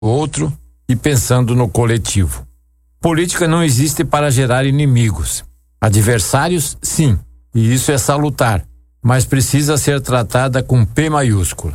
outro e pensando no coletivo. Política não existe para gerar inimigos. Adversários, sim, e isso é salutar, mas precisa ser tratada com P maiúscula.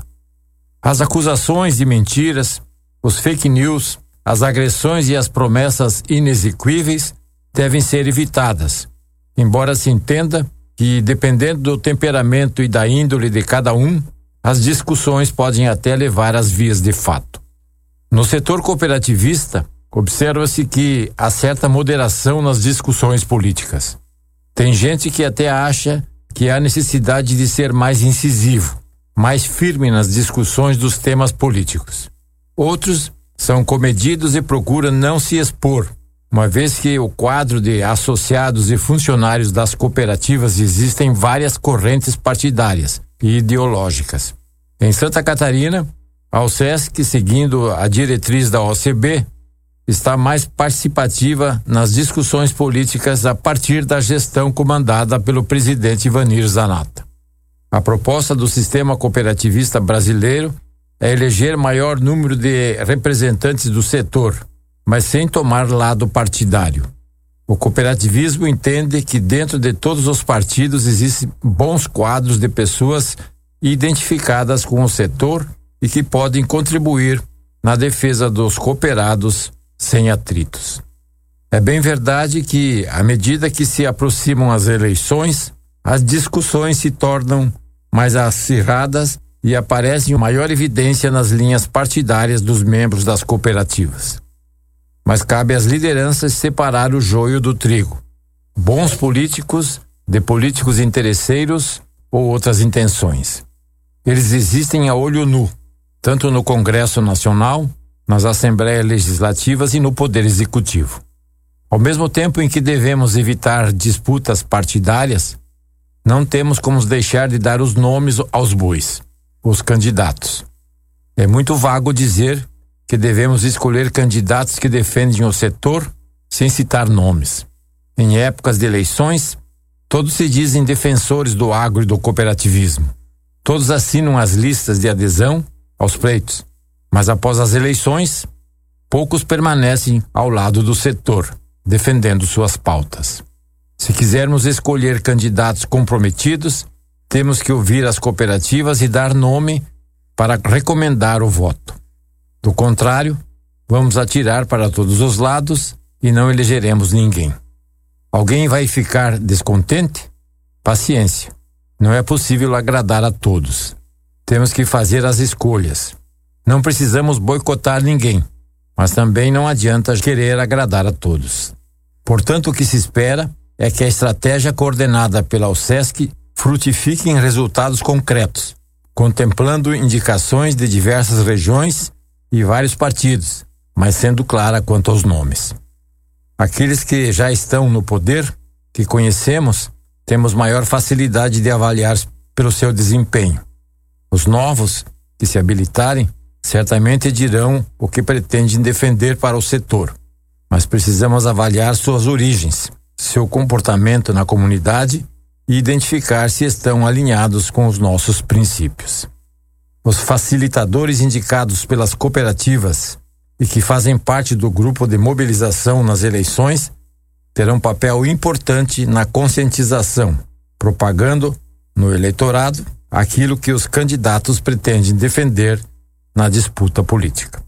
As acusações de mentiras, os fake news, as agressões e as promessas inexequíveis devem ser evitadas, embora se entenda que, dependendo do temperamento e da índole de cada um, as discussões podem até levar às vias de fato. No setor cooperativista, observa-se que há certa moderação nas discussões políticas. Tem gente que até acha que há necessidade de ser mais incisivo, mais firme nas discussões dos temas políticos. Outros são comedidos e procuram não se expor, uma vez que o quadro de associados e funcionários das cooperativas existem várias correntes partidárias e ideológicas. Em Santa Catarina, a OSESC, seguindo a diretriz da OCB, está mais participativa nas discussões políticas a partir da gestão comandada pelo presidente Ivanir Zanata. A proposta do sistema cooperativista brasileiro é eleger maior número de representantes do setor, mas sem tomar lado partidário. O cooperativismo entende que dentro de todos os partidos existem bons quadros de pessoas identificadas com o setor e que podem contribuir na defesa dos cooperados sem atritos. É bem verdade que, à medida que se aproximam as eleições, as discussões se tornam mais acirradas e aparecem maior evidência nas linhas partidárias dos membros das cooperativas. Mas cabe às lideranças separar o joio do trigo. Bons políticos de políticos interesseiros ou outras intenções. Eles existem a olho nu, tanto no Congresso Nacional, nas Assembleias Legislativas e no Poder Executivo. Ao mesmo tempo em que devemos evitar disputas partidárias, não temos como deixar de dar os nomes aos bois, os candidatos. É muito vago dizer que devemos escolher candidatos que defendem o setor sem citar nomes. Em épocas de eleições, todos se dizem defensores do agro e do cooperativismo. Todos assinam as listas de adesão aos pleitos, mas após as eleições, poucos permanecem ao lado do setor, defendendo suas pautas. Se quisermos escolher candidatos comprometidos, temos que ouvir as cooperativas e dar nome para recomendar o voto. Do contrário, vamos atirar para todos os lados e não elegeremos ninguém. Alguém vai ficar descontente? Paciência. Não é possível agradar a todos. Temos que fazer as escolhas. Não precisamos boicotar ninguém, mas também não adianta querer agradar a todos. Portanto, o que se espera é que a estratégia coordenada pela OSESC frutifique em resultados concretos, contemplando indicações de diversas regiões e vários partidos, mas sendo clara quanto aos nomes. Aqueles que já estão no poder, que conhecemos, temos maior facilidade de avaliar pelo seu desempenho. Os novos, que se habilitarem, certamente dirão o que pretendem defender para o setor, mas precisamos avaliar suas origens, seu comportamento na comunidade e identificar se estão alinhados com os nossos princípios. Os facilitadores indicados pelas cooperativas e que fazem parte do grupo de mobilização nas eleições terão papel importante na conscientização, propagando no eleitorado aquilo que os candidatos pretendem defender na disputa política.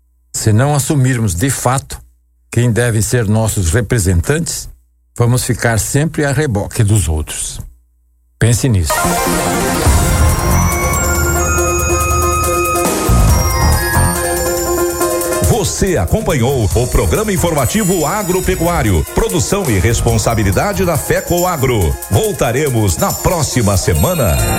Se não assumirmos de fato quem devem ser nossos representantes, vamos ficar sempre a reboque dos outros. Pense nisso. Você acompanhou o programa informativo agropecuário, produção e responsabilidade da FECO Agro. Voltaremos na próxima semana.